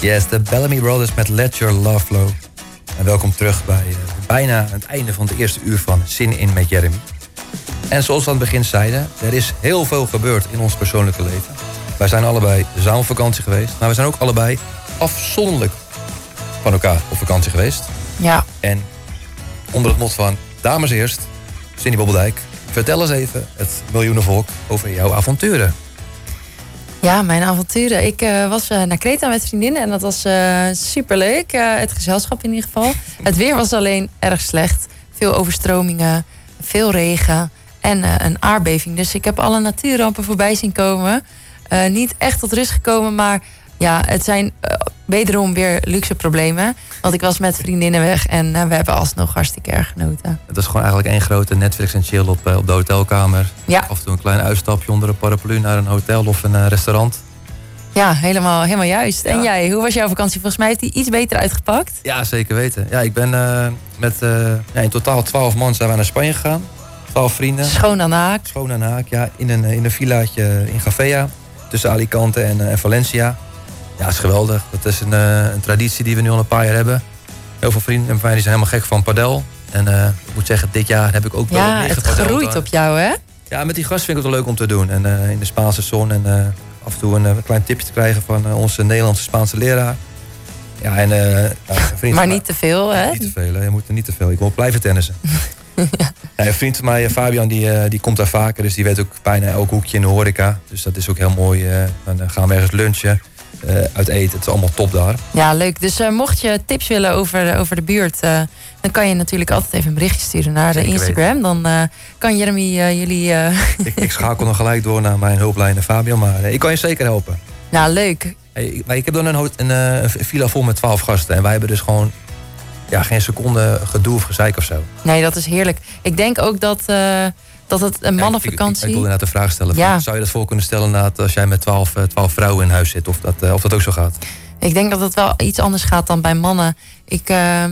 Yes, de Bellamy Brothers met Let Your Love Flow. En welkom terug bij bijna het einde van het eerste uur van Zin in met Jeremy. En zoals we aan het begin zeiden, er is heel veel gebeurd in ons persoonlijke leven. Wij zijn allebei samen op vakantie geweest, maar we zijn ook allebei afzonderlijk van elkaar op vakantie geweest. Ja. En onder het mot van dames eerst, Cindy Bobbedijk, vertel eens even het miljoenenvolk over jouw avonturen. Ja, mijn avonturen. Ik was naar Kreta met vriendinnen en dat was superleuk. Het gezelschap in ieder geval. Het weer was alleen erg slecht. Veel overstromingen, veel regen en een aardbeving. Dus ik heb alle natuurrampen voorbij zien komen. Niet echt tot rust gekomen, maar ja, het zijn wederom weer luxe problemen. Want ik was met vriendinnen weg en we hebben alsnog hartstikke erg genoten. Het was gewoon eigenlijk één grote Netflix en chill op de hotelkamer. Ja. Af en toe een klein uitstapje onder een paraplu naar een hotel of een restaurant. Ja, helemaal juist. Ja. En jij, hoe was jouw vakantie? Volgens mij heeft die iets beter uitgepakt. Ja, zeker weten. Ja, ik ben met in totaal 12 man zijn we naar Spanje gegaan. 12 vrienden. Schoon aan de haak. Schoon aan de haak, ja. In een villaatje in Gavea. Tussen Alicante en Valencia. Ja, is geweldig. Dat is een traditie die we nu al een paar jaar hebben. Heel veel vrienden van mij die zijn helemaal gek van padel. En ik moet zeggen, dit jaar heb ik ook wel Ja, meer het gepadeld. groeit op jou, hè? Ja, met die gast vind ik het wel leuk om te doen. En in de Spaanse zon. En af en toe een klein tipje te krijgen van onze Nederlandse Spaanse leraar. Ja, en vriend Maar niet te veel, hè? Niet te veel, hè? Je moet er niet te veel. Ik wil blijven tennissen. Ja, een vriend van mij, Fabian, die komt daar vaker. Dus die weet ook bijna elk hoekje in de horeca. Dus dat is ook heel mooi. Dan gaan we ergens lunchen, uit eten. Het is allemaal top daar. Ja, leuk. Dus mocht je tips willen over de buurt, dan kan je natuurlijk altijd even een berichtje sturen naar de Instagram. Dan kan Jeremy jullie... Ik schakel nog gelijk door naar mijn hulplijn Fabian, maar ik kan je zeker helpen. Nou, leuk. Hey, ik heb dan een villa vol met 12 gasten. En wij hebben dus gewoon geen seconde gedoe of gezeik of zo. Nee, dat is heerlijk. Ik denk ook dat het een mannenvakantie... Ik wilde net de vraag stellen. Ja. Zou je dat voor kunnen stellen als jij met 12 vrouwen in huis zit? Of dat ook zo gaat? Ik denk dat het wel iets anders gaat dan bij mannen. Ik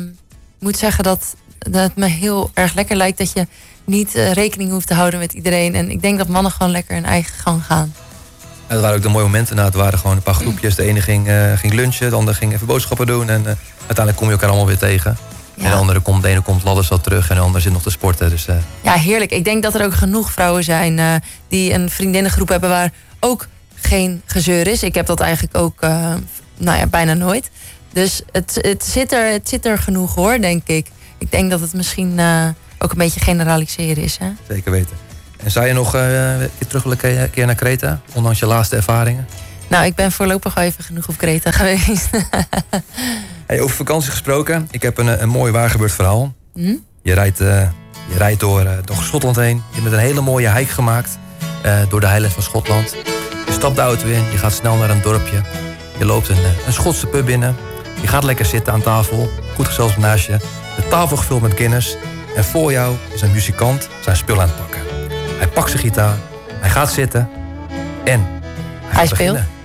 moet zeggen dat het me heel erg lekker lijkt dat je niet rekening hoeft te houden met iedereen. En ik denk dat mannen gewoon lekker hun eigen gang gaan. En dat waren ook de mooie momenten. Het waren gewoon een paar groepjes. De ene ging lunchen, de andere ging even boodschappen doen. En uiteindelijk kom je elkaar allemaal weer tegen. Ja. En de ene komt ladders al terug en de ander zit nog te sporten. Dus, Ja, heerlijk. Ik denk dat er ook genoeg vrouwen zijn die een vriendinnengroep hebben waar ook geen gezeur is. Ik heb dat eigenlijk ook bijna nooit. Dus het zit er genoeg hoor, denk ik. Ik denk dat het misschien ook een beetje generaliseren is. Hè? Zeker weten. En zou je nog terug willen keer naar Kreta, ondanks je laatste ervaringen? Nou, ik ben voorlopig al even genoeg op Kreta geweest. Hey, over vakantie gesproken, ik heb een mooi waargebeurd verhaal. Hm? Je rijdt door Schotland heen. Je hebt een hele mooie hike gemaakt door de Highlands van Schotland. Je stapt de auto in, je gaat snel naar een dorpje. Je loopt een Schotse pub binnen. Je gaat lekker zitten aan tafel, goed gezelschap naast je. De tafel gevuld met Guinness. En voor jou is een muzikant zijn spul aan het pakken. Hij pakt zijn gitaar, hij gaat zitten en Hij speelt. beginnen.